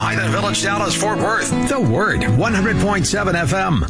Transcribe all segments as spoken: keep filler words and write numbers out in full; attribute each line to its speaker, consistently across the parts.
Speaker 1: Worldwide in Village, Dallas, Fort Worth. The Word, one hundred point seven F M.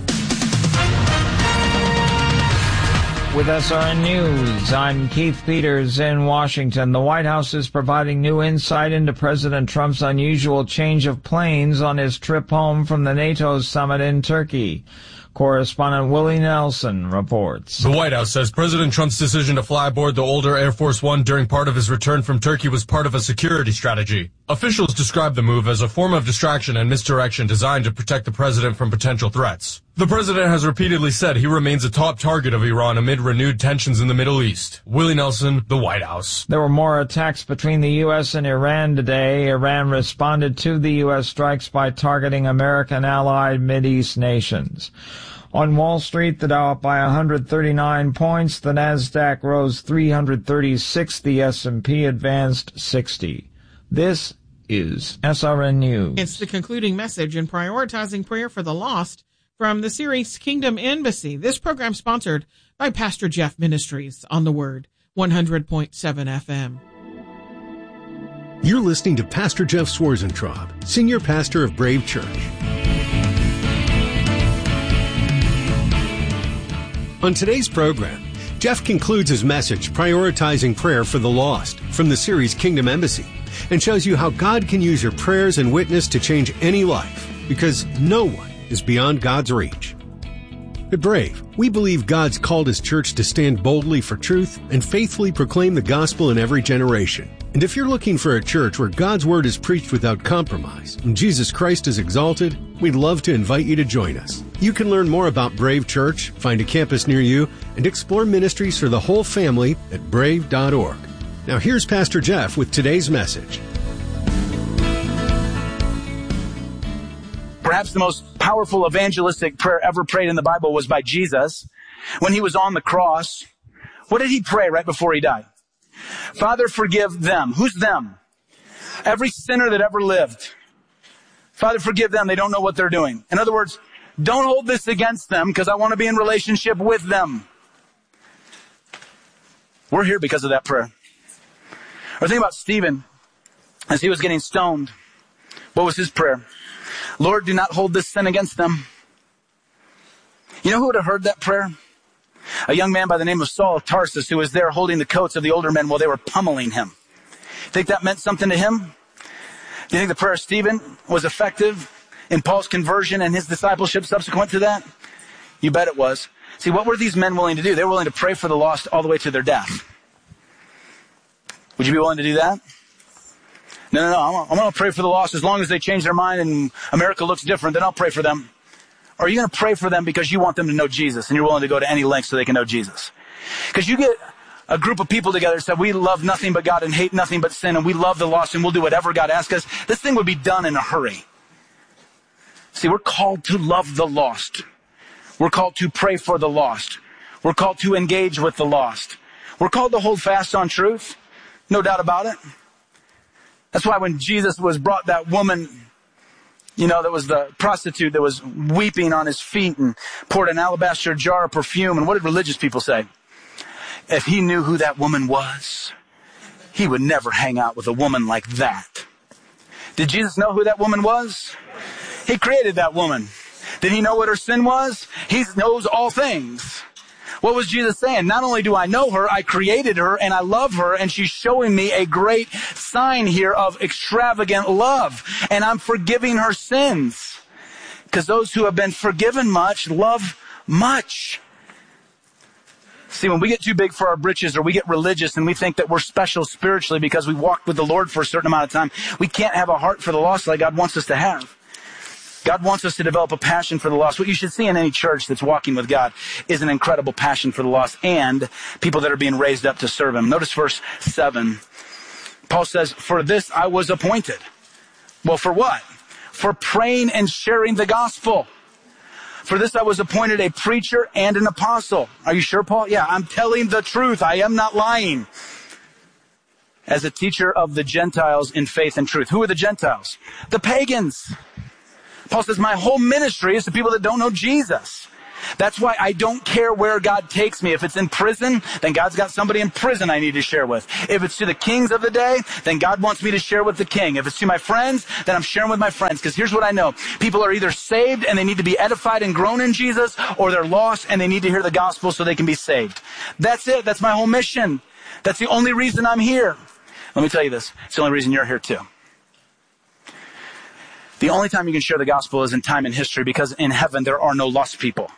Speaker 2: With S R N News, I'm Keith Peters in Washington. The White House is providing new insight into President Trump's unusual change of planes on his trip home from the NATO summit in Turkey. Correspondent Willie Nelson reports.
Speaker 3: The White House says President Trump's decision to fly aboard the older Air Force One during part of his return from Turkey was part of a security strategy. Officials describe the move as a form of distraction and misdirection designed to protect the president from potential threats. The president has repeatedly said he remains a top target of Iran amid renewed tensions in the Middle East. Willie Nelson, the White House.
Speaker 2: There were more attacks between the U S and Iran today. Iran responded to the U S strikes by targeting American allied Mideast nations. On Wall Street, the Dow up by one hundred thirty-nine points, the Nasdaq rose three hundred thirty-six, the S and P advanced sixty. This is S R N News.
Speaker 4: It's the concluding message in Prioritizing Prayer for the Lost from the series Kingdom Embassy. This program sponsored by Pastor Jeff Ministries on the Word, one hundred point seven F M.
Speaker 5: You're listening to Pastor Jeff Swarzentraub, Senior Pastor of Brave Church. On today's program, Jeff concludes his message, Prioritizing Prayer for the Lost, from the series Kingdom Embassy, and shows you how God can use your prayers and witness to change any life, because no one is beyond God's reach. At Brave, we believe God's called His church to stand boldly for truth and faithfully proclaim the gospel in every generation. And if you're looking for a church where God's word is preached without compromise and Jesus Christ is exalted, we'd love to invite you to join us. You can learn more about Brave Church, find a campus near you, and explore ministries for the whole family at brave dot org. Now here's Pastor Jeff with today's message.
Speaker 6: Perhaps the most powerful evangelistic prayer ever prayed in the Bible was by Jesus. When he was on the cross, what did he pray right before he died? Father, forgive them. Who's them? Every sinner that ever lived. Father, forgive them. They don't know what they're doing. In other words, don't hold this against them because I want to be in relationship with them. We're here because of that prayer. Or think about Stephen as he was getting stoned. What was his prayer? Lord, do not hold this sin against them. You know who would have heard that prayer? A young man by the name of Saul of Tarsus who was there holding the coats of the older men while they were pummeling him. Think that meant something to him? Do you think the prayer of Stephen was effective in Paul's conversion and his discipleship subsequent to that? You bet it was. See, what were these men willing to do? They were willing to pray for the lost all the way to their death. Would you be willing to do that? No, no, no. I'm going to pray for the lost as long as they change their mind and America looks different, then I'll pray for them. Or are you going to pray for them because you want them to know Jesus and you're willing to go to any length so they can know Jesus? Because you get a group of people together that said, we love nothing but God and hate nothing but sin and we love the lost and we'll do whatever God asks us. This thing would be done in a hurry. See, we're called to love the lost. We're called to pray for the lost. We're called to engage with the lost. We're called to hold fast on truth. No doubt about it. That's why when Jesus was brought that woman, you know, that was the prostitute that was weeping on his feet and poured an alabaster jar of perfume. And what did religious people say? If he knew who that woman was, he would never hang out with a woman like that. Did Jesus know who that woman was? He created that woman. Did he know what her sin was? He knows all things. What was Jesus saying? Not only do I know her, I created her and I love her and she's showing me a great sign here of extravagant love and I'm forgiving her sins. Because those who have been forgiven much love much. See, when we get too big for our britches or we get religious and we think that we're special spiritually because we walked with the Lord for a certain amount of time, we can't have a heart for the lost like God wants us to have. God wants us to develop a passion for the lost. What you should see in any church that's walking with God is an incredible passion for the lost and people that are being raised up to serve Him. Notice verse seven. Paul says, for this I was appointed. Well, for what? For praying and sharing the gospel. For this I was appointed a preacher and an apostle. Are you sure, Paul? Yeah, I'm telling the truth. I am not lying. As a teacher of the Gentiles in faith and truth. Who are the Gentiles? The pagans. Paul says, my whole ministry is to people that don't know Jesus. That's why I don't care where God takes me. If it's in prison, then God's got somebody in prison I need to share with. If it's to the kings of the day, then God wants me to share with the king. If it's to my friends, then I'm sharing with my friends. Because here's what I know. People are either saved and they need to be edified and grown in Jesus, or they're lost and they need to hear the gospel so they can be saved. That's it. That's my whole mission. That's the only reason I'm here. Let me tell you this. It's the only reason you're here too. The only time you can share the gospel is in time and history, because in heaven there are no lost people.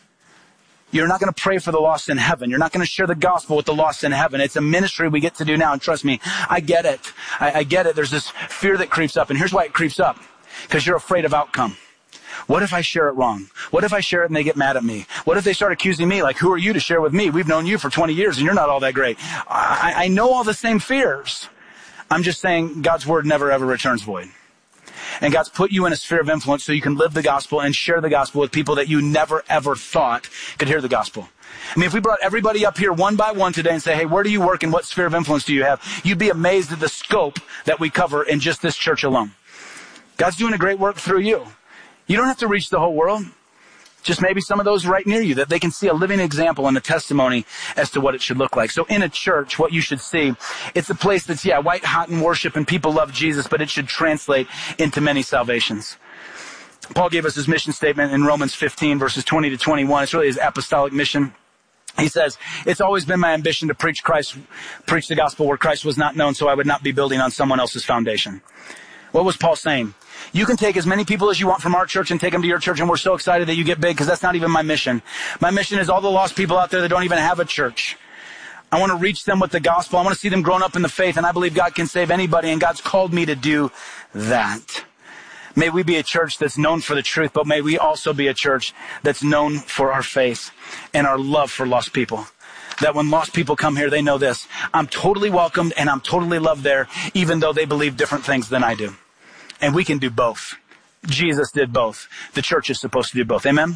Speaker 6: You're not going to pray for the lost in heaven. You're not going to share the gospel with the lost in heaven. It's a ministry we get to do now, and trust me, I get it. I, I get it. There's this fear that creeps up, and here's why it creeps up. Because you're afraid of outcome. What if I share it wrong? What if I share it and they get mad at me? What if they start accusing me, like, who are you to share with me? We've known you for twenty years and you're not all that great. I, I know all the same fears. I'm just saying God's word never ever returns void. And God's put you in a sphere of influence so you can live the gospel and share the gospel with people that you never ever thought could hear the gospel. I mean, if we brought everybody up here one by one today and say, hey, where do you work and what sphere of influence do you have? You'd be amazed at the scope that we cover in just this church alone. God's doing a great work through you. You don't have to reach the whole world. Just maybe some of those right near you, that they can see a living example and a testimony as to what it should look like. So in a church, what you should see, it's a place that's, yeah, white hot in worship and people love Jesus, but it should translate into many salvations. Paul gave us his mission statement in Romans fifteen, verses twenty to twenty-one. It's really his apostolic mission. He says, it's always been my ambition to preach Christ, preach the gospel where Christ was not known, so I would not be building on someone else's foundation. What was Paul saying? You can take as many people as you want from our church and take them to your church, and we're so excited that you get big, because that's not even my mission. My mission is all the lost people out there that don't even have a church. I want to reach them with the gospel. I want to see them grown up in the faith, and I believe God can save anybody, and God's called me to do that. May we be a church that's known for the truth, but may we also be a church that's known for our faith and our love for lost people. That when lost people come here, they know this. I'm totally welcomed and I'm totally loved there, even though they believe different things than I do. And we can do both. Jesus did both. The church is supposed to do both. Amen?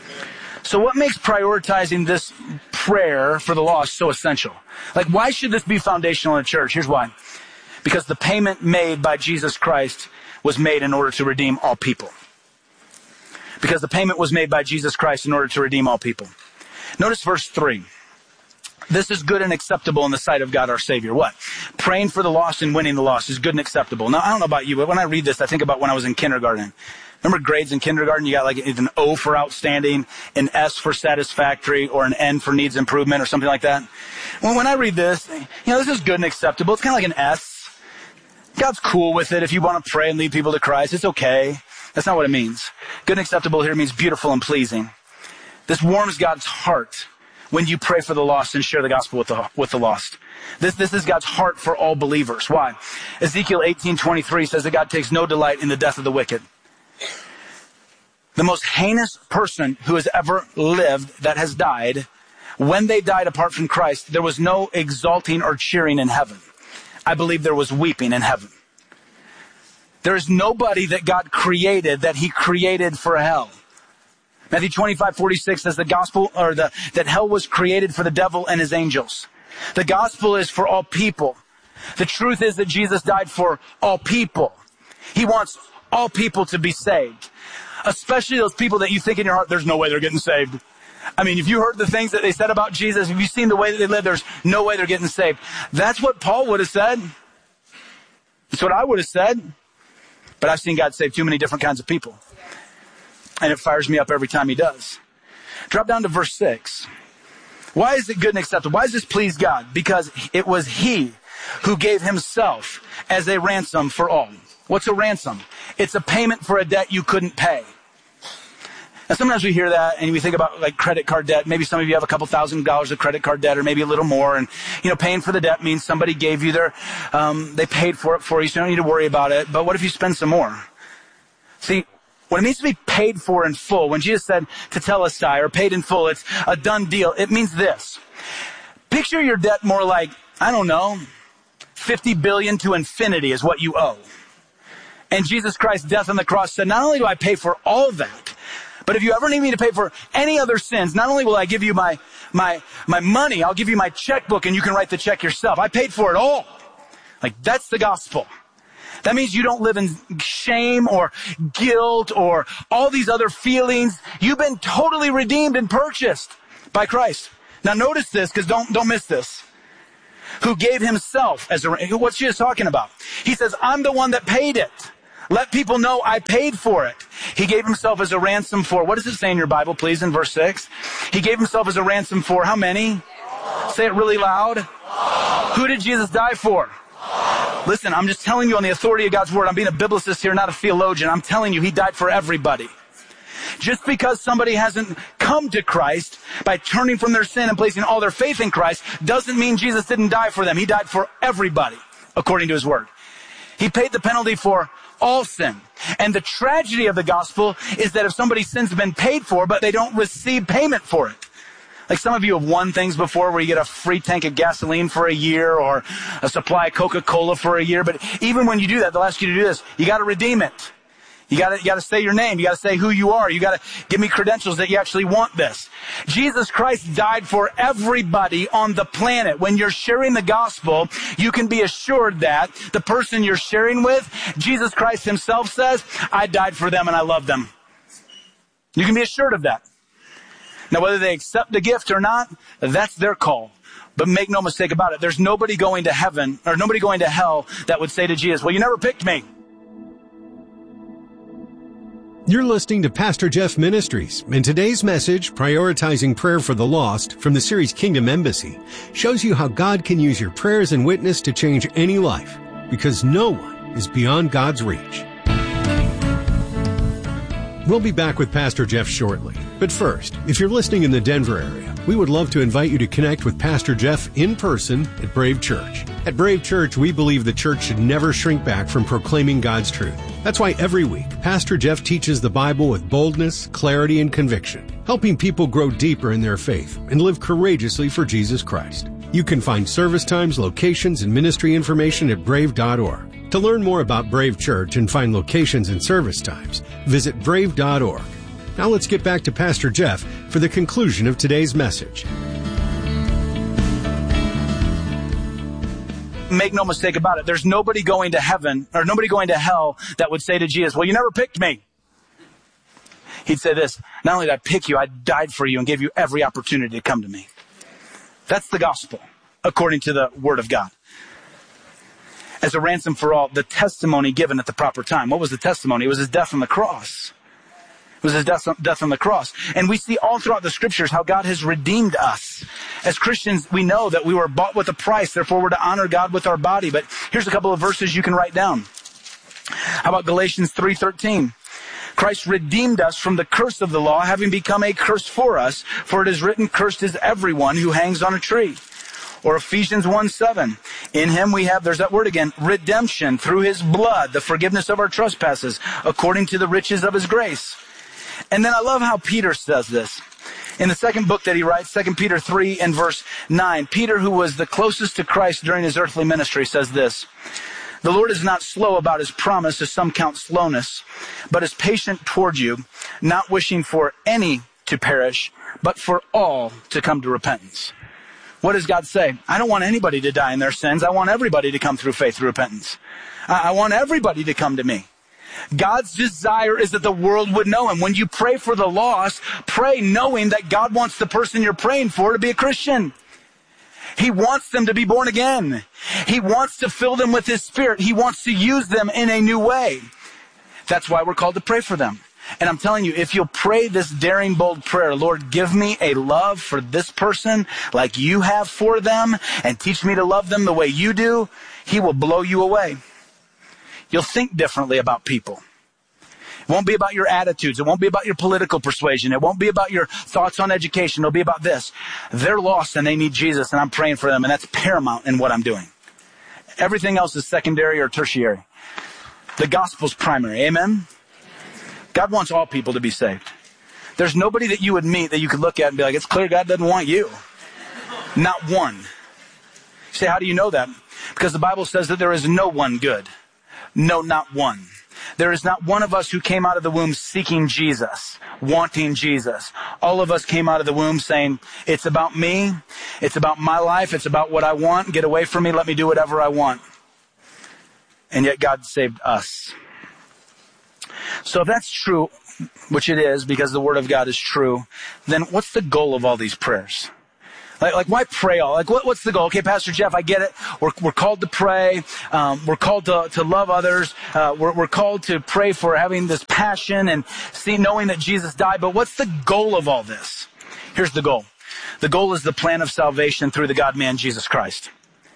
Speaker 6: So what makes prioritizing this prayer for the lost so essential? Like, why should this be foundational in a church? Here's why. Because the payment made by Jesus Christ was made in order to redeem all people. Because the payment was made by Jesus Christ in order to redeem all people. Notice verse three. This is good and acceptable in the sight of God our Savior. What? Praying for the lost and winning the lost is good and acceptable. Now, I don't know about you, but when I read this, I think about when I was in kindergarten. Remember grades in kindergarten? You got like an O for outstanding, an S for satisfactory, or an N for needs improvement, or something like that. Well, when I read this, you know, this is good and acceptable. It's kind of like an S. God's cool with it. If you want to pray and lead people to Christ, it's okay. That's not what it means. Good and acceptable here means beautiful and pleasing. This warms God's heart when you pray for the lost and share the gospel with the, with the lost. This, this is God's heart for all believers. Why? Ezekiel eighteen twenty-three says that God takes no delight in the death of the wicked. The most heinous person who has ever lived that has died, when they died apart from Christ, there was no exalting or cheering in heaven. I believe there was weeping in heaven. There is nobody that God created that he created for hell. Matthew twenty-five forty-six says the gospel, or the, that hell was created for the devil and his angels. The gospel is for all people. The truth is that Jesus died for all people. He wants all people to be saved. Especially those people that you think in your heart, there's no way they're getting saved. I mean, if you heard the things that they said about Jesus, if you've seen the way that they live, there's no way they're getting saved. That's what Paul would have said. That's what I would have said. But I've seen God save too many different kinds of people. And it fires me up every time he does. Drop down to verse six. Why is it good and acceptable? Why does this please God? Because it was he who gave himself as a ransom for all. What's a ransom? It's a payment for a debt you couldn't pay. Now sometimes we hear that and we think about like credit card debt. Maybe some of you have a couple thousand dollars of credit card debt, or maybe a little more. And, you know, paying for the debt means somebody gave you their, um, they paid for it for you, so you don't need to worry about it. But what if you spend some more? See, when it means to be paid for in full, when Jesus said tetelestai, or paid in full, it's a done deal. It means this. Picture your debt more like, I don't know, fifty billion to infinity is what you owe. And Jesus Christ's death on the cross said, not only do I pay for all of that, but if you ever need me to pay for any other sins, not only will I give you my, my, my money, I'll give you my checkbook and you can write the check yourself. I paid for it all. Like, that's the gospel. That means you don't live in shame or guilt or all these other feelings. You've been totally redeemed and purchased by Christ. Now notice this, because don't, don't miss this. Who gave himself as a, what's Jesus talking about? He says, I'm the one that paid it. Let people know I paid for it. He gave himself as a ransom for, what does it say in your Bible, please, in verse six? He gave himself as a ransom for how many? Say it really loud. Who did Jesus die for? Listen, I'm just telling you on the authority of God's word. I'm being a biblicist here, not a theologian. I'm telling you, he died for everybody. Just because somebody hasn't come to Christ by turning from their sin and placing all their faith in Christ doesn't mean Jesus didn't die for them. He died for everybody, according to his word. He paid the penalty for all sin. And the tragedy of the gospel is that if somebody's sin's been paid for, but they don't receive payment for it. Like some of you have won things before where you get a free tank of gasoline for a year or a supply of Coca-Cola for a year. But even when you do that, they'll ask you to do this. You got to redeem it. You got to, you got to say your name. You got to say who you are. You got to give me credentials that you actually want this. Jesus Christ died for everybody on the planet. When you're sharing the gospel, you can be assured that the person you're sharing with, Jesus Christ himself says, I died for them and I love them. You can be assured of that. Now, whether they accept the gift or not, that's their call. But make no mistake about it. There's nobody going to heaven or nobody going to hell that would say to Jesus, well, you never picked me.
Speaker 5: You're listening to Pastor Jeff Ministries, and today's message, Prioritizing Prayer for the Lost, from the series Kingdom Embassy, shows you how God can use your prayers and witness to change any life, because no one is beyond God's reach. We'll be back with Pastor Jeff shortly. But first, if you're listening in the Denver area, we would love to invite you to connect with Pastor Jeff in person at Brave Church. At Brave Church, we believe the church should never shrink back from proclaiming God's truth. That's why every week, Pastor Jeff teaches the Bible with boldness, clarity, and conviction, helping people grow deeper in their faith and live courageously for Jesus Christ. You can find service times, locations, and ministry information at brave dot org. To learn more about Brave Church and find locations and service times, visit brave dot org. Now let's get back to Pastor Jeff for the conclusion of today's message.
Speaker 6: Make no mistake about it. There's nobody going to heaven or nobody going to hell that would say to Jesus, well, you never picked me. He'd say this, not only did I pick you, I died for you and gave you every opportunity to come to me. That's the gospel, according to the word of God. As a ransom for all, the testimony given at the proper time. What was the testimony? It was his death on the cross. It was his death, death on the cross. And we see all throughout the scriptures how God has redeemed us. As Christians, we know that we were bought with a price, therefore we're to honor God with our body. But here's a couple of verses you can write down. How about Galatians three thirteen? Christ redeemed us from the curse of the law, having become a curse for us, for it is written, cursed is everyone who hangs on a tree. Or Ephesians one seven. In him we have, there's that word again, redemption through his blood, the forgiveness of our trespasses, according to the riches of his grace. And then I love how Peter says this. In the second book that he writes, Second Peter three and verse nine, Peter, who was the closest to Christ during his earthly ministry, says this, the Lord is not slow about his promise, as some count slowness, but is patient toward you, not wishing for any to perish, but for all to come to repentance. What does God say? I don't want anybody to die in their sins. I want everybody to come through faith through repentance. I want everybody to come to me. God's desire is that the world would know him. When you pray for the lost, pray knowing that God wants the person you're praying for to be a Christian. He wants them to be born again. He wants to fill them with his spirit. He wants to use them in a new way. That's why we're called to pray for them. And I'm telling you, if you'll pray this daring, bold prayer, Lord, give me a love for this person like you have for them and teach me to love them the way you do, he will blow you away. You'll think differently about people. It won't be about your attitudes. It won't be about your political persuasion. It won't be about your thoughts on education. It'll be about this. They're lost and they need Jesus, and I'm praying for them, and that's paramount in what I'm doing. Everything else is secondary or tertiary. The gospel's primary. Amen? God wants all people to be saved. There's nobody that you would meet that you could look at and be like, it's clear God doesn't want you. Not one. You say, how do you know that? Because the Bible says that there is no one good. No, not one. There is not one of us who came out of the womb seeking Jesus, wanting Jesus. All of us came out of the womb saying, it's about me. It's about my life. It's about what I want. Get away from me. Let me do whatever I want. and yet God saved us. So if that's true, which it is because the Word of God is true, then what's the goal of all these prayers? Like, like why pray all? Like, what, what's the goal? Okay, Pastor Jeff, I get it. We're, we're called to pray. Um, we're called to, to love others. Uh, we're, we're called to pray for having this passion and see, knowing that Jesus died. But what's the goal of all this? Here's the goal. The goal is the plan of salvation through the God-man, Jesus Christ.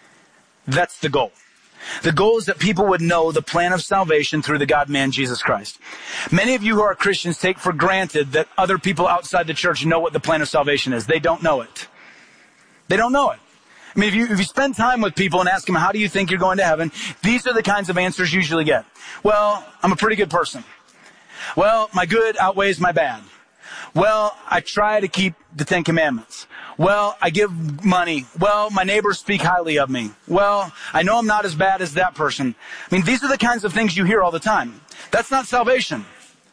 Speaker 6: That's the goal. The goal is that people would know the plan of salvation through the God-man, Jesus Christ. Many of you who are Christians take for granted that other people outside the church know what the plan of salvation is. They don't know it. They don't know it. I mean, if you, if you spend time with people and ask them, how do you think you're going to heaven? These are the kinds of answers you usually get. Well, I'm a pretty good person. Well, my good outweighs my bad. Well, I try to keep the Ten Commandments. Well, I give money. Well, my neighbors speak highly of me. Well, I know I'm not as bad as that person. I mean, these are the kinds of things you hear all the time. That's not salvation.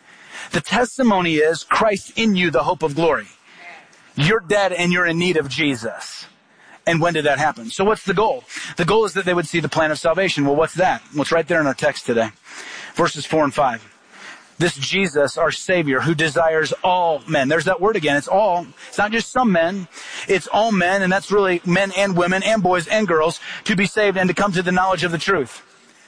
Speaker 6: The testimony is Christ in you, the hope of glory. You're dead and you're in need of Jesus. And when did that happen? So what's the goal? The goal is that they would see the plan of salvation. Well, what's that? Well, it's right there in our text today. Verses four and five. This Jesus, our Savior, who desires all men. There's that word again. It's all. It's not just some men. It's all men, and that's really men and women and boys and girls to be saved and to come to the knowledge of the truth.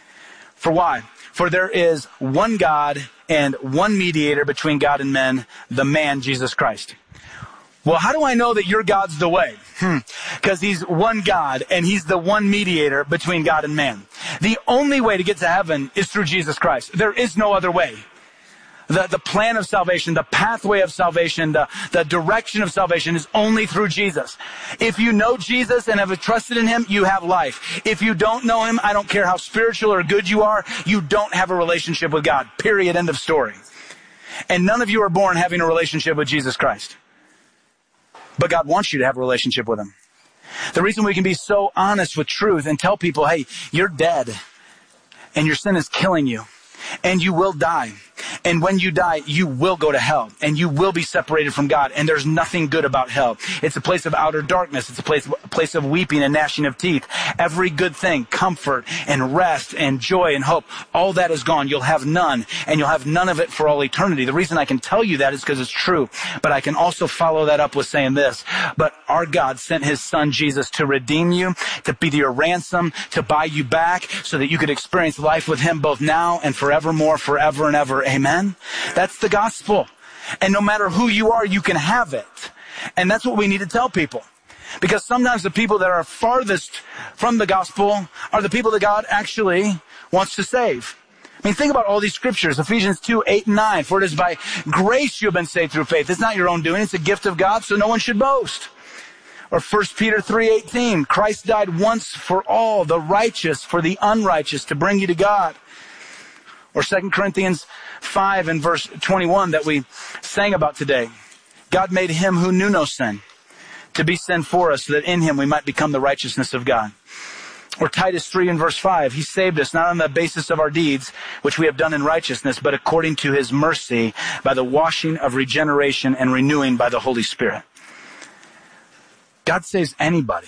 Speaker 6: For why? For there is one God and one mediator between God and men, the man, Jesus Christ. Well, how do I know that your God's the way? Hmm. Because he's one God and he's the one mediator between God and man. The only way to get to heaven is through Jesus Christ. There is no other way. The, the plan of salvation, the pathway of salvation, the, the direction of salvation is only through Jesus. If you know Jesus and have trusted in him, you have life. If you don't know him, I don't care how spiritual or good you are, you don't have a relationship with God. Period. End of story. And none of you are born having a relationship with Jesus Christ. But God wants you to have a relationship with him. The reason we can be so honest with truth and tell people, hey, you're dead and your sin is killing you and you will die. And when you die, you will go to hell and you will be separated from God. And there's nothing good about hell. It's a place of outer darkness. It's a place, a place of weeping and gnashing of teeth. Every good thing, comfort and rest and joy and hope, all that is gone. You'll have none, and you'll have none of it for all eternity. The reason I can tell you that is because it's true. But I can also follow that up with saying this. But our God sent his son Jesus to redeem you, to be your ransom, to buy you back so that you could experience life with him both now and forevermore, forever and ever. Amen? That's the gospel. And no matter who you are, you can have it. And that's what we need to tell people. Because sometimes the people that are farthest from the gospel are the people that God actually wants to save. I mean, think about all these scriptures. Ephesians two, eight, and nine. For it is by grace you have been saved through faith. It's not your own doing. It's a gift of God, so no one should boast. Or First Peter three, eighteen. Christ died once for all, the righteous for the unrighteous, to bring you to God. Or Second Corinthians five and verse twenty-one that we sang about today. God made him who knew no sin to be sin for us, so that in him we might become the righteousness of God. Or Titus three and verse five. He saved us not on the basis of our deeds, which we have done in righteousness, but according to his mercy, by the washing of regeneration and renewing by the Holy Spirit. God saves anybody.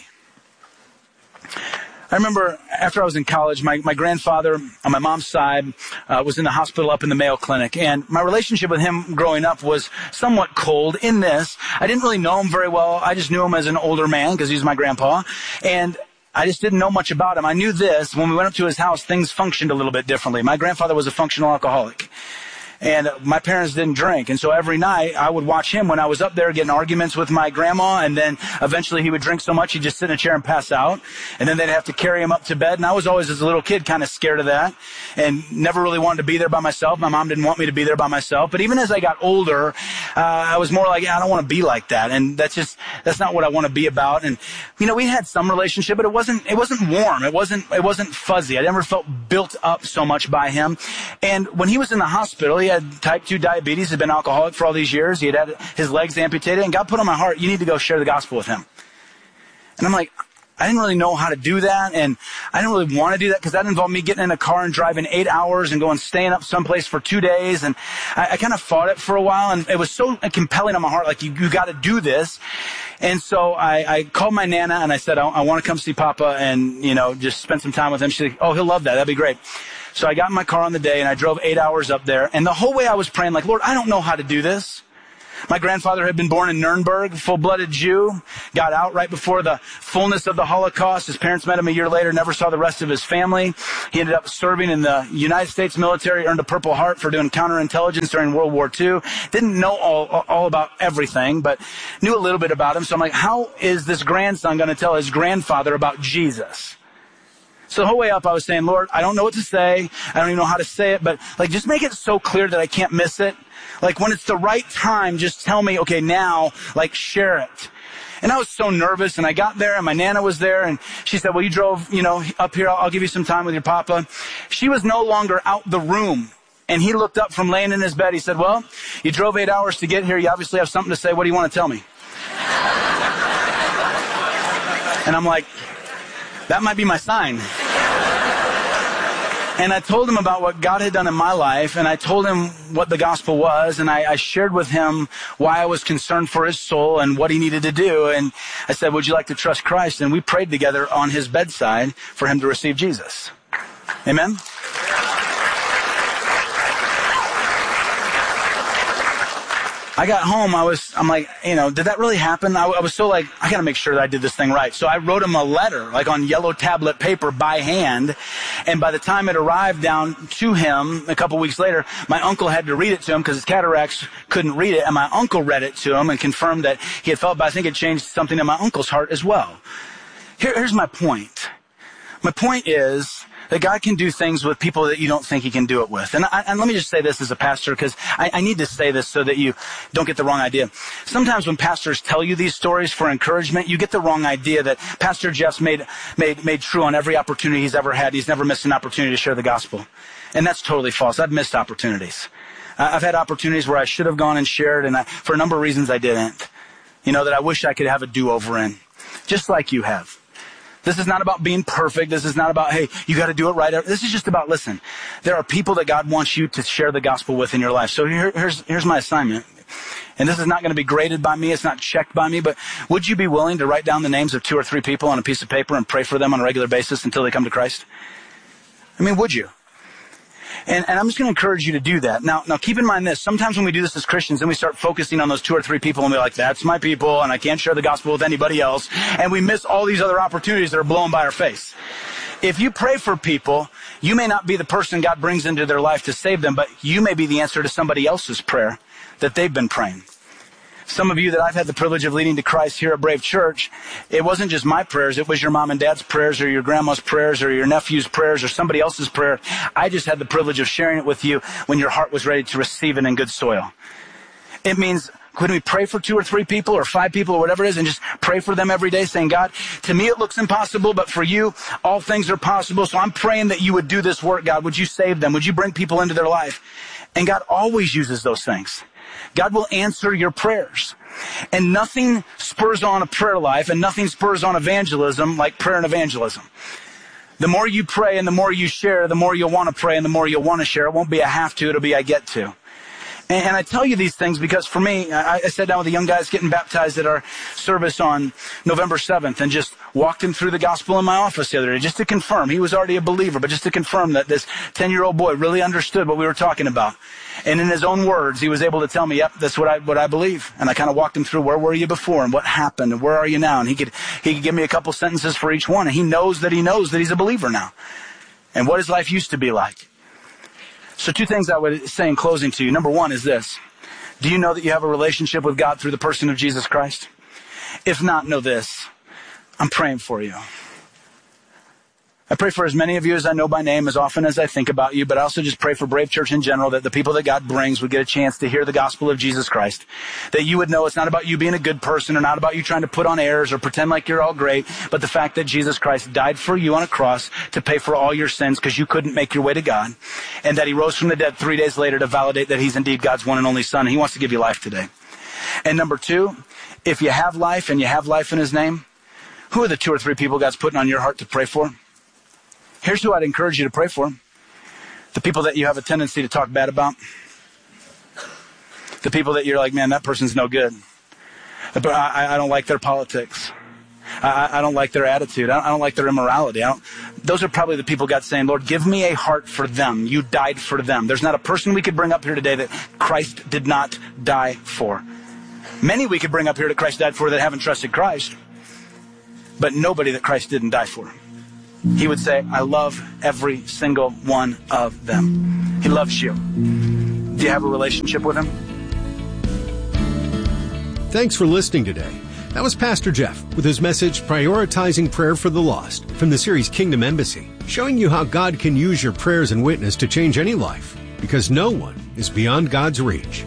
Speaker 6: I remember after I was in college, my, my grandfather on my mom's side uh, was in the hospital up in the Mayo Clinic. And my relationship with him growing up was somewhat cold in this. I didn't really know him very well. I just knew him as an older man because he was my grandpa. And I just didn't know much about him. I knew this. When we went up to his house, things functioned a little bit differently. My grandfather was a functional alcoholic. And my parents didn't drink. And so every night I would watch him when I was up there getting arguments with my grandma. And then eventually he would drink so much he'd just sit in a chair and pass out. And then they'd have to carry him up to bed. And I was always, as a little kid, kind of scared of that and never really wanted to be there by myself. My mom didn't want me to be there by myself. But even as I got older, uh, I was more like, I don't want to be like that. And that's just, that's not what I want to be about. And, you know, we had some relationship, but it wasn't, it wasn't warm. It wasn't, it wasn't fuzzy. I never felt built up so much by him. And when he was in the hospital, he had type two diabetes, had been alcoholic for all these years. He had had his legs amputated, and God put on my heart, you need to go share the gospel with him. And I'm like, I didn't really know how to do that, and I didn't really want to do that because that involved me getting in a car and driving eight hours and going staying up someplace for two days, and I, I kind of fought it for a while, and it was so compelling on my heart, like, you, you got to do this. And so I, I called my Nana, and I said, I, I want to come see Papa and, you know, just spend some time with him. She's like, oh, he'll love that. That'd be great. So I got in my car on the day, and I drove eight hours up there, and the whole way I was praying, like, Lord, I don't know how to do this. My grandfather had been born in Nuremberg, full-blooded Jew, got out right before the fullness of the Holocaust. His parents met him a year later, never saw the rest of his family. He ended up serving in the United States military, earned a Purple Heart for doing counterintelligence during World War Two. Didn't know all, all about everything, but knew a little bit about him. So I'm like, how is this grandson going to tell his grandfather about Jesus? So the whole way up, I was saying, Lord, I don't know what to say. I don't even know how to say it, but like, just make it so clear that I can't miss it. Like, when it's the right time, just tell me, okay, now, like, share it. And I was so nervous, and I got there, and my Nana was there, and she said, well, you drove, you know, up here. I'll, I'll give you some time with your Papa. She was no longer out the room. And he looked up from laying in his bed. He said, well, you drove eight hours to get here. You obviously have something to say. What do you want to tell me? And I'm like, that might be my sign. And I told him about what God had done in my life, and I told him what the gospel was, and I, I shared with him why I was concerned for his soul and what he needed to do. And I said, would you like to trust Christ? And we prayed together on his bedside for him to receive Jesus. Amen? I got home, I was, I'm like, you know, did that really happen? I, I was so like, I gotta make sure that I did this thing right. So I wrote him a letter, like on yellow tablet paper by hand. And by the time it arrived down to him a couple weeks later, my uncle had to read it to him because his cataracts couldn't read it. And my uncle read it to him and confirmed that he had felt, but I think it changed something in my uncle's heart as well. Here, here's my point. My point is that God can do things with people that you don't think he can do it with. And, I, and let me just say this as a pastor, because I, I need to say this so that you don't get the wrong idea. Sometimes when pastors tell you these stories for encouragement, you get the wrong idea that Pastor Jeff's made, made, made true on every opportunity he's ever had. He's never missed an opportunity to share the gospel. And that's totally false. I've missed opportunities. I've had opportunities where I should have gone and shared, and I, for a number of reasons I didn't. You know, that I wish I could have a do-over in. Just like you have. This is not about being perfect. This is not about, hey, you got to do it right. This is just about, listen, there are people that God wants you to share the gospel with in your life. So here, here's, here's my assignment. And this is not going to be graded by me. It's not checked by me. But would you be willing to write down the names of two or three people on a piece of paper and pray for them on a regular basis until they come to Christ? I mean, would you? And, and I'm just going to encourage you to do that. Now, now keep in mind this. Sometimes when we do this as Christians, then we start focusing on those two or three people and we're like, that's my people and I can't share the gospel with anybody else. And we miss all these other opportunities that are blown by our face. If you pray for people, you may not be the person God brings into their life to save them, but you may be the answer to somebody else's prayer that they've been praying. Some of you that I've had the privilege of leading to Christ here at Brave Church, it wasn't just my prayers. It was your mom and dad's prayers or your grandma's prayers or your nephew's prayers or somebody else's prayer. I just had the privilege of sharing it with you when your heart was ready to receive it in good soil. It means, could we pray for two or three people or five people or whatever it is and just pray for them every day saying, God, to me it looks impossible, but for you, all things are possible. So I'm praying that you would do this work, God. Would you save them? Would you bring people into their life? And God always uses those things. God will answer your prayers. And nothing spurs on a prayer life and nothing spurs on evangelism like prayer and evangelism. The more you pray and the more you share, the more you'll want to pray and the more you'll want to share. It won't be a have to, it'll be a get to. And, and I tell you these things because for me, I, I sat down with the young guys getting baptized at our service on November seventh and just walked him through the gospel in my office the other day just to confirm. He was already a believer, but just to confirm that this ten-year-old boy really understood what we were talking about. And in his own words, he was able to tell me, yep, that's what I, what I believe. And I kind of walked him through, where were you before and what happened and where are you now? And he could, he could give me a couple sentences for each one. And he knows that he knows that he's a believer now and what his life used to be like. So two things I would say in closing to you. Number one is this. Do you know that you have a relationship with God through the person of Jesus Christ? If not, know this. I'm praying for you. I pray for as many of you as I know by name, as often as I think about you, but I also just pray for Brave Church in general, that the people that God brings would get a chance to hear the gospel of Jesus Christ. That you would know it's not about you being a good person or not about you trying to put on airs or pretend like you're all great, but the fact that Jesus Christ died for you on a cross to pay for all your sins because you couldn't make your way to God, and that he rose from the dead three days later to validate that he's indeed God's one and only Son. He wants to give you life today. And number two, if you have life and you have life in his name, Who are the two or three people God's putting on your heart to pray for? Here's who I'd encourage you to pray for. The people that you have a tendency to talk bad about. The people that you're like, man, that person's no good. But I, I don't like their politics. I, I don't like their attitude. I don't, I don't like their immorality. I don't, those are probably the people God's saying, Lord, give me a heart for them. You died for them. There's not a person we could bring up here today that Christ did not die for. Many we could bring up here that Christ died for that haven't trusted Christ, but nobody that Christ didn't die for. He would say, I love every single one of them. He loves you. Do you have a relationship with him?
Speaker 5: Thanks for listening today. That was Pastor Jeff with his message, Prioritizing Prayer for the Lost, from the series Kingdom Embassy, showing you how God can use your prayers and witness to change any life, because no one is beyond God's reach.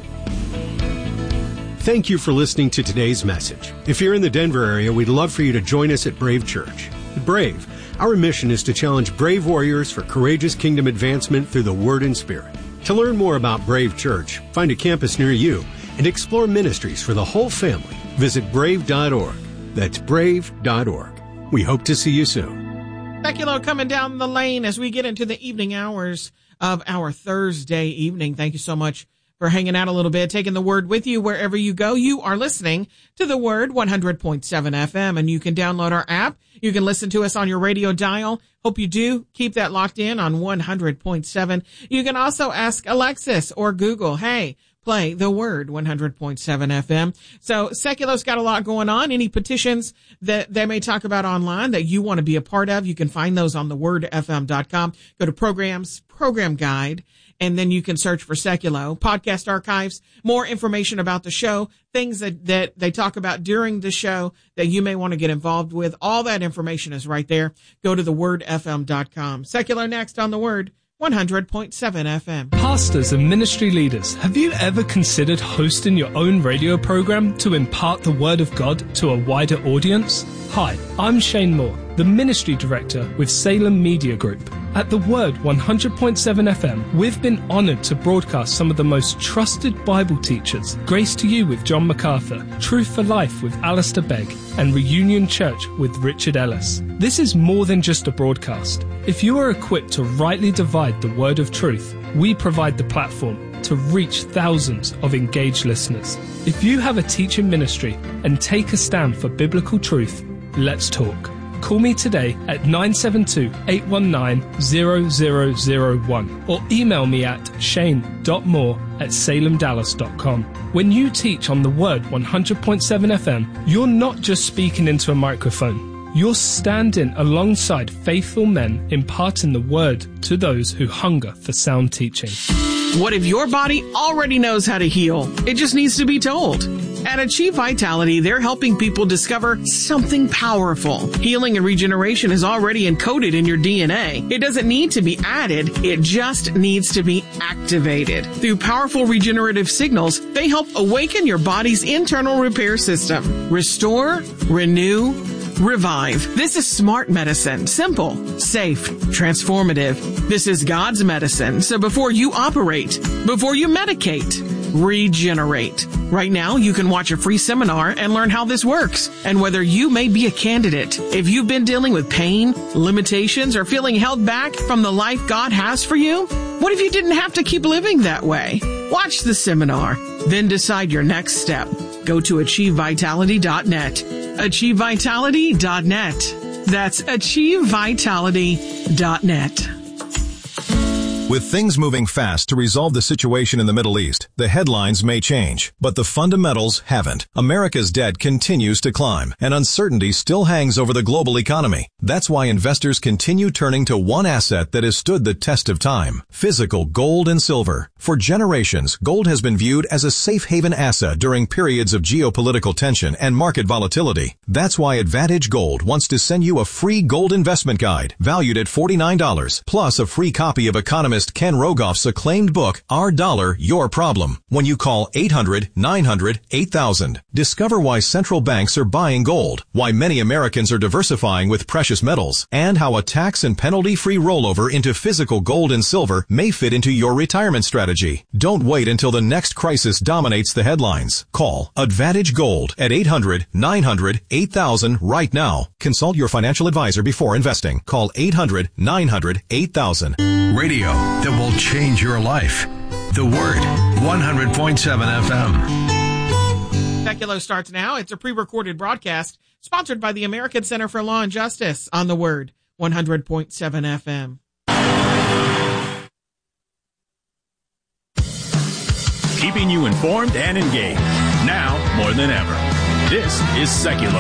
Speaker 5: Thank you for listening to today's message. If you're in the Denver area, we'd love for you to join us at Brave Church. At Brave, our mission is to challenge brave warriors for courageous kingdom advancement through the Word and Spirit. To learn more about Brave Church, find a campus near you, and explore ministries for the whole family, visit brave dot org. That's brave dot org. We hope to see you soon.
Speaker 4: Seculo coming down the lane as we get into the evening hours of our Thursday evening. Thank you so much for hanging out a little bit, taking the Word with you wherever you go. You are listening to the Word, one hundred point seven F M, and you can download our app. You can listen to us on your radio dial. Hope you do. Keep that locked in on one hundred point seven. You can also ask Alexis or Google, hey, play the Word, one hundred point seven F M. So Seculo's got a lot going on. Any petitions that they may talk about online that you want to be a part of, you can find those on the word f m dot com. Go to Programs, Program Guide, and then you can search for Seculo. Podcast archives, more information about the show, things that, that they talk about during the show that you may want to get involved with. All that information is right there. Go to the word f m dot com. Seculo next on the Word, one hundred point seven F M.
Speaker 7: Pastors and ministry leaders, have you ever considered hosting your own radio program to impart the Word of God to a wider audience? Hi, I'm Shane Moore, the Ministry Director with Salem Media Group. At the Word one hundred point seven F M, we've been honored to broadcast some of the most trusted Bible teachers, Grace to You with John MacArthur, Truth for Life with Alistair Begg, and Reunion Church with Richard Ellis. This is more than just a broadcast. If you are equipped to rightly divide the word of truth, we provide the platform to reach thousands of engaged listeners. If you have a teaching ministry and take a stand for biblical truth, let's talk. Call me today at nine seven two, eight one nine, zero zero zero one or email me at shane dot moore at salem dallas dot com. When you teach on the Word one hundred point seven F M, you're not just speaking into a microphone. You're standing alongside faithful men imparting the Word to those who hunger for sound teaching.
Speaker 4: What if your body already knows how to heal? It just needs to be told. At Achieve Vitality, they're helping people discover something powerful. Healing and regeneration is already encoded in your D N A. It doesn't need to be added. It just needs to be activated. Through powerful regenerative signals, they help awaken your body's internal repair system. Restore, renew, revive. This is smart medicine. Simple, safe, transformative. This is God's medicine. So before you operate, before you medicate, regenerate. Right now, you can watch a free seminar and learn how this works and whether you may be a candidate. If you've been dealing with pain, limitations, or feeling held back from the life God has for you, what if you didn't have to keep living that way? Watch the seminar, then decide your next step. Go to achieve vitality dot net. achieve vitality dot net. That's achieve vitality dot net.
Speaker 8: With things moving fast to resolve the situation in the Middle East, the headlines may change, but the fundamentals haven't. America's debt continues to climb, and uncertainty still hangs over the global economy. That's why investors continue turning to one asset that has stood the test of time: physical gold and silver. For generations, gold has been viewed as a safe haven asset during periods of geopolitical tension and market volatility. That's why Advantage Gold wants to send you a free gold investment guide valued at forty-nine dollars, plus a free copy of Economist psychologist Ken Rogoff's acclaimed book, Our Dollar, Your Problem, when you call eight hundred nine hundred eight thousand. Discover why central banks are buying gold, why many Americans are diversifying with precious metals, and how a tax and penalty-free rollover into physical gold and silver may fit into your retirement strategy. Don't wait until the next crisis dominates the headlines. Call Advantage Gold at eight hundred nine hundred eight thousand right now. Consult your financial advisor before investing. Call eight hundred nine hundred eight thousand.
Speaker 1: Radio that will change your life. The Word, one hundred point seven F M.
Speaker 4: Seculo starts now. It's a pre-recorded broadcast sponsored by the American Center for Law and Justice on The Word, one hundred point seven F M.
Speaker 9: Keeping you informed and engaged, now more than ever. This is Seculo.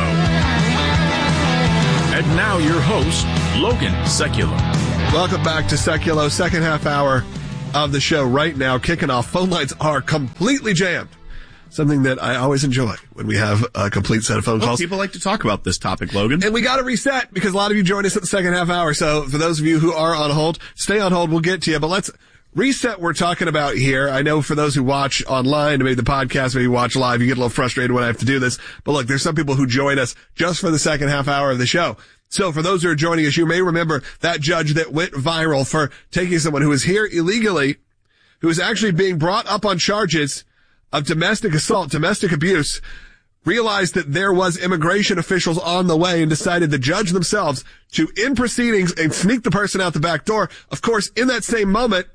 Speaker 9: And now your host, Logan Seculo.
Speaker 10: Welcome back to Seculo, second half hour of the show right now. Kicking off, phone lines are completely jammed. Something that I always enjoy when we have a complete set of phone
Speaker 9: well,
Speaker 10: calls.
Speaker 9: People like to talk about this topic, Logan.
Speaker 10: And we got to reset because a lot of you joined us at the second half hour. So for those of you who are on hold, stay on hold. We'll get to you. But let's reset we're talking about here. I know for those who watch online, maybe the podcast, maybe watch live, you get a little frustrated when I have to do this. But look, there's some people who join us just for the second half hour of the show. So for those who are joining us, you may remember that judge that went viral for taking someone who was here illegally, who is actually being brought up on charges of domestic assault, domestic abuse, realized that there was immigration officials on the way and decided the judge themselves to end proceedings and sneak the person out the back door. Of course, in that same moment,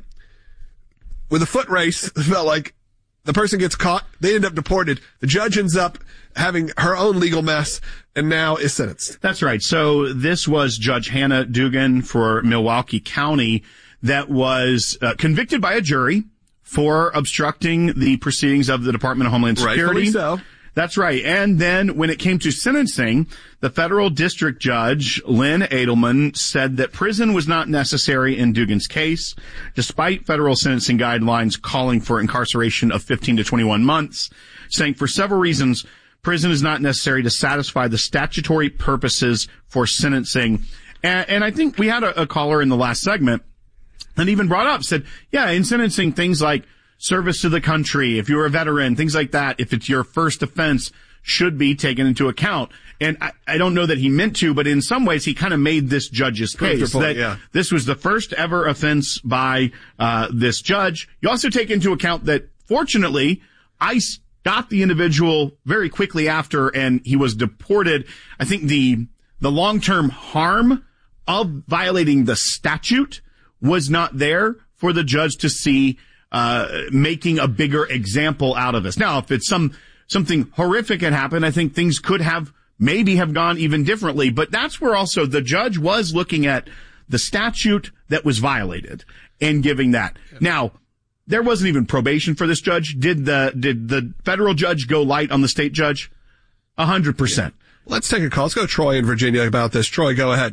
Speaker 10: with a foot race, it felt like the person gets caught, they end up deported. The judge ends up having her own legal mess and now is sentenced.
Speaker 9: That's right. So this was Judge Hannah Dugan for Milwaukee County that was uh, convicted by a jury for obstructing the proceedings of the Department of Homeland Security.
Speaker 10: Rightfully so.
Speaker 9: That's right. And then when it came to sentencing, the federal district judge, Lynn Edelman, said that prison was not necessary in Dugan's case, despite federal sentencing guidelines calling for incarceration of fifteen to twenty-one months, saying for several reasons, prison is not necessary to satisfy the statutory purposes for sentencing. And, and I think we had a, a caller in the last segment that even brought up, said, yeah, in sentencing, things like service to the country, if you're a veteran, things like that, if it's your first offense, should be taken into account. And I, I don't know that he meant to, but in some ways he kind of made this judge's case
Speaker 10: point,
Speaker 9: that
Speaker 10: yeah.
Speaker 9: this was the first ever offense by uh this judge. You also take into account that, fortunately, ICE got the individual very quickly after, and he was deported. I think the the long-term harm of violating the statute was not there for the judge to see uh making a bigger example out of us. Now, if it's some something horrific had happened, I think things could have maybe have gone even differently. But that's where also the judge was looking at the statute that was violated and giving that. Yeah. Now, there wasn't even probation for this judge. Did the did the federal judge go light on the state judge? A hundred percent.
Speaker 10: Let's take a call. Let's go to Troy in Virginia about this. Troy, go ahead.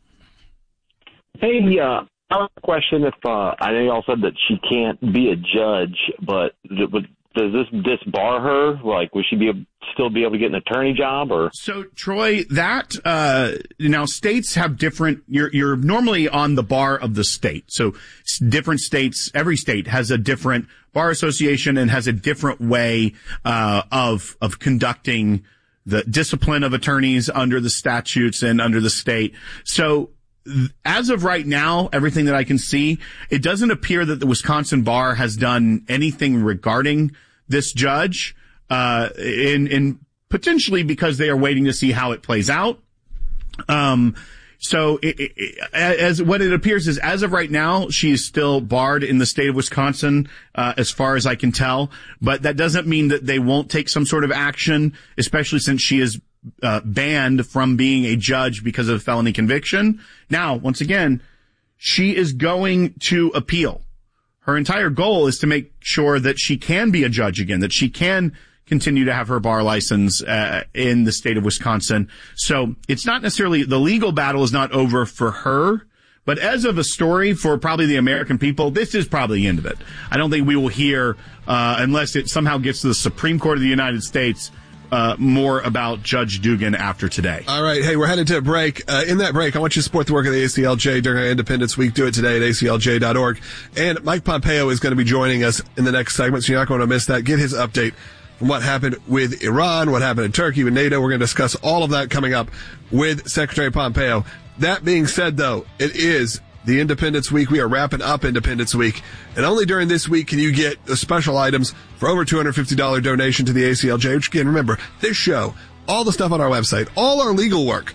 Speaker 11: Hey, uh, I have a question. If uh, I know y'all said that she can't be a judge, but does this disbar her? Like, would she be a, still be able to get an attorney job? Or
Speaker 9: so, Troy, that uh, now states have different. You're you're normally on the bar of the state. So different states, every state has a different bar association and has a different way uh, of of conducting the discipline of attorneys under the statutes and under the state. So, as of right now, everything that I can see, it doesn't appear that the Wisconsin bar has done anything regarding this judge, uh, in, in potentially because they are waiting to see how it plays out. Um, so it, it, as what it appears is, as of right now, she is still barred in the state of Wisconsin, uh, as far as I can tell, but that doesn't mean that they won't take some sort of action, especially since she is Uh, banned from being a judge because of a felony conviction. Now, once again, she is going to appeal. Her entire goal is to make sure that she can be a judge again, that she can continue to have her bar license uh, in the state of Wisconsin. So it's not necessarily, the legal battle is not over for her, but as of a story for probably the American people, this is probably the end of it. I don't think we will hear, uh, unless it somehow gets to the Supreme Court of the United States, uh, more about Judge Dugan after today.
Speaker 10: All right. Hey, we're headed to a break. Uh, in that break, I want you to support the work of the A C L J during our Independence Week. Do it today at A C L J dot org. And Mike Pompeo is going to be joining us in the next segment, so you're not going to miss that. Get his update from what happened with Iran, what happened in Turkey, with NATO. We're going to discuss all of that coming up with Secretary Pompeo. That being said, though, it is the Independence Week. We are wrapping up Independence Week. And only during this week can you get the special items for over two hundred fifty dollars donation to the A C L J, which, again, remember, this show, all the stuff on our website, all our legal work,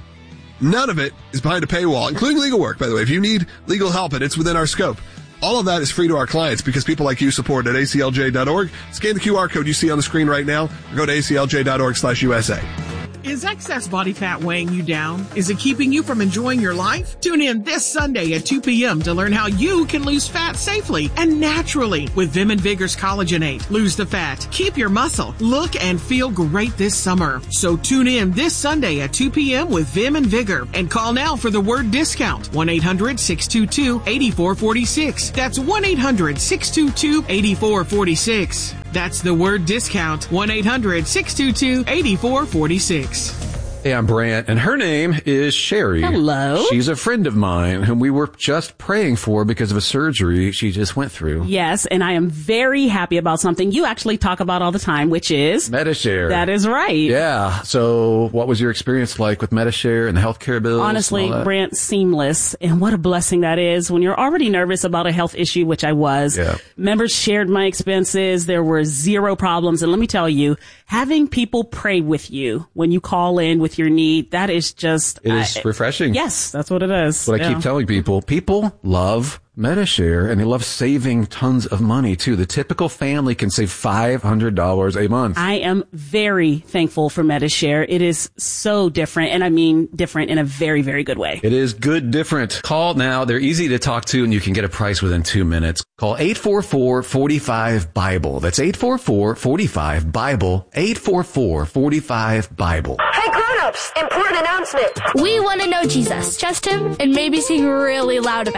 Speaker 10: none of it is behind a paywall, including legal work, by the way. If you need legal help and it's within our scope, all of that is free to our clients because people like you support it at A C L J dot org. Scan the Q R code you see on the screen right now or go to A C L J dot org slash U S A.
Speaker 4: Is excess body fat weighing you down? Is it keeping you from enjoying your life? Tune in this Sunday at two p.m. to learn how you can lose fat safely and naturally with Vim and Vigor's Collagenate. Lose the fat, keep your muscle, look and feel great this summer. So tune in this Sunday at two p.m. with Vim and Vigor and call now for the word discount. one eight hundred six two two eight four four six. That's one eight hundred six two two eight four four six. That's the word discount. one eight hundred six two two eight four four six.
Speaker 12: Hey, I'm Brant, and her name is Sherry.
Speaker 13: Hello.
Speaker 12: She's a friend of mine whom we were just praying for because of a surgery she just went through.
Speaker 13: Yes, and I am very happy about something you actually talk about all the time, which is
Speaker 12: Medi-Share.
Speaker 13: That is right.
Speaker 12: Yeah. So what was your experience like with Medi-Share and the healthcare bills?
Speaker 13: Honestly, Brant, seamless. And what a blessing that is when you're already nervous about a health issue, which I was.
Speaker 12: Yeah.
Speaker 13: Members shared my expenses. There were zero problems. And let me tell you, having people pray with you when you call in with your need, that is just...
Speaker 12: It is
Speaker 13: I,
Speaker 12: refreshing.
Speaker 13: Yes, that's what it is.
Speaker 12: What
Speaker 13: yeah.
Speaker 12: I keep telling people, people love Medi-Share, and they love saving tons of money, too. The typical family can save five hundred dollars a month.
Speaker 13: I am very thankful for Medi-Share. It is so different, and I mean different in a very, very good way.
Speaker 12: It is good different. Call now. They're easy to talk to, and you can get a price within two minutes. Call eight four four, four five, BIBLE. That's eight four four, four five, BIBLE. eight four four, four five, BIBLE.
Speaker 14: Hey, grown-ups, important announcement. We want to know Jesus. Trust him and maybe sing really loud about it.